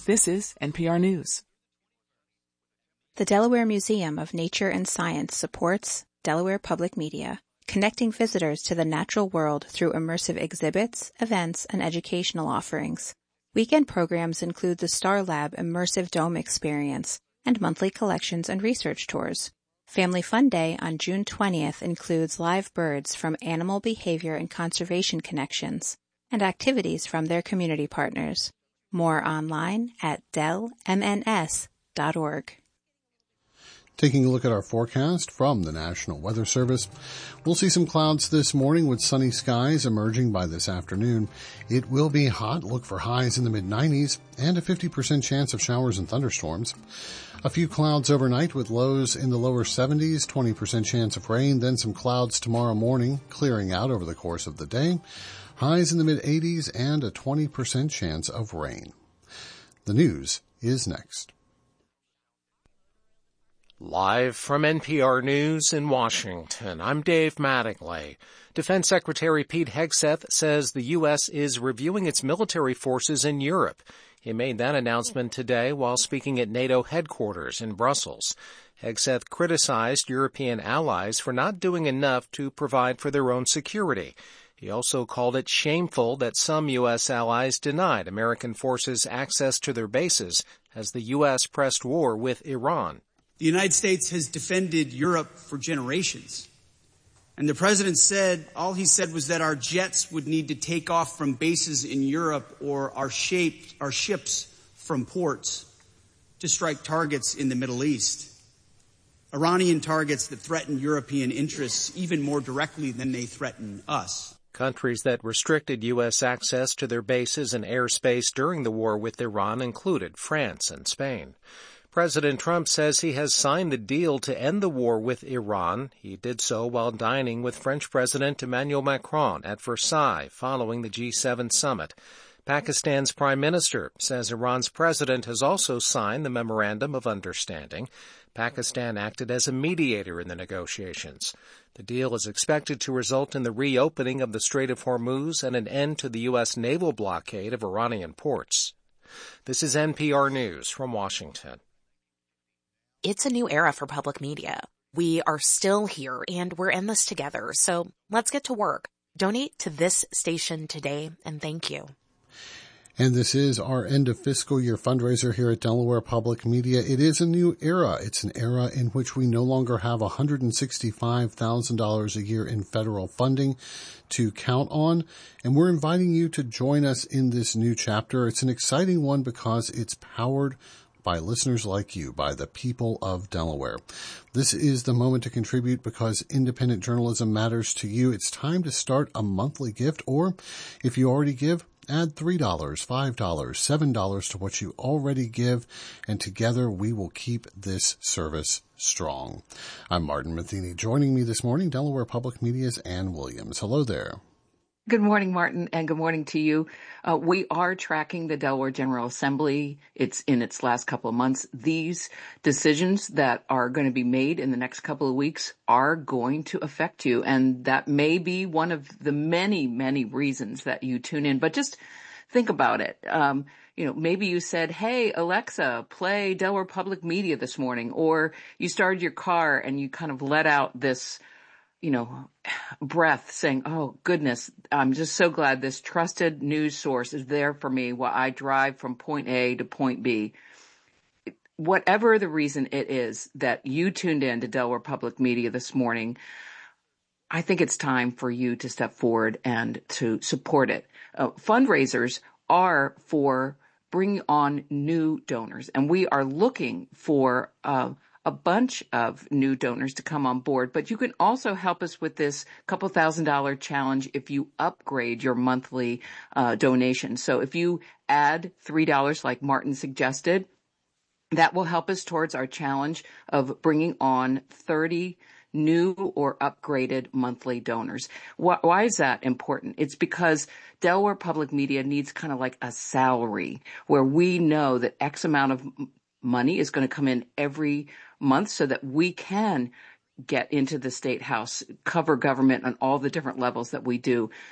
This is NPR News. The Delaware Museum of Nature and Science supports Delaware Public Media, connecting visitors to the natural world through immersive exhibits, events, and educational offerings. Weekend programs include the Star Lab Immersive Dome Experience and monthly collections and research tours. Family Fun Day on June 20th includes live birds from Animal Behavior and Conservation Connections and activities from their community partners. More online at delmns.org. Taking a look at our forecast from the National Weather Service, we'll see some clouds this morning with sunny skies emerging by this afternoon. It will be hot. Look for highs in the mid-90s and a 50% chance of showers and thunderstorms. A few clouds overnight with lows in the lower 70s, 20% chance of rain, then some clouds tomorrow morning, clearing out over the course of the day. Highs in the mid-80s and a 20% chance of rain. The news is next. Live from NPR News in Washington, I'm Dave Mattingly. Defense Secretary Pete Hegseth says the U.S. is reviewing its military forces in Europe. He made that announcement today while speaking at NATO headquarters in Brussels. Hegseth criticized European allies for not doing enough to provide for their own security. He also called it shameful that some U.S. allies denied American forces access to their bases as the U.S. pressed war with Iran. The United States has defended Europe for generations. And the president said, all he said was that our jets would need to take off from bases in Europe or our ships from ports to strike targets in the Middle East. Iranian targets that threaten European interests even more directly than they threaten us. Countries that restricted U.S. access to their bases and airspace during the war with Iran included France and Spain. President Trump says he has signed the deal to end the war with Iran. He did so while dining with French President Emmanuel Macron at Versailles following the G7 summit. Pakistan's prime minister says Iran's president has also signed the Memorandum of Understanding. Pakistan acted as a mediator in the negotiations. The deal is expected to result in the reopening of the Strait of Hormuz and an end to the U.S. naval blockade of Iranian ports. This is NPR News from Washington. It's a new era for public media. We are still here, and we're in this together, so let's get to work. Donate to this station today, and thank you. And this is our end of fiscal year fundraiser here at Delaware Public Media. It is a new era. It's an era in which we no longer have $165,000 a year in federal funding to count on. And we're inviting you to join us in this new chapter. It's an exciting one because it's powered by listeners like you, by the people of Delaware. This is the moment to contribute because independent journalism matters to you. It's time to start a monthly gift, or if you already give, add $3, $5, $7 to what you already give, and together we will keep this service strong. I'm Martin Matheny. Joining me this morning, Delaware Public Media's Ann Williams. Hello there. Good morning, Martin, and good morning to you. We are tracking the Delaware General Assembly. It's in its last couple of months. These decisions that are going to be made in the next couple of weeks are going to affect you, and that may be one of the many, many reasons that you tune in. But just think about it. Maybe you said, hey, Alexa, play Delaware Public Media this morning, or you started your car and you kind of let out this breath saying, oh, goodness, I'm just so glad this trusted news source is there for me while I drive from point A to point B. Whatever the reason it is that you tuned in to Delaware Public Media this morning, I think it's time for you to step forward and to support it. Fundraisers are for bringing on new donors, and we are looking for a bunch of new donors to come on board, but you can also help us with this couple $1,000 challenge if you upgrade your monthly donation. So if you add $3 like Martin suggested, that will help us towards our challenge of bringing on 30 new or upgraded monthly donors. Why is that important? It's because Delaware Public Media needs kind of like a salary where we know that X amount of money is going to come in every month so that we can get into the State House, cover government on all the different levels that we do.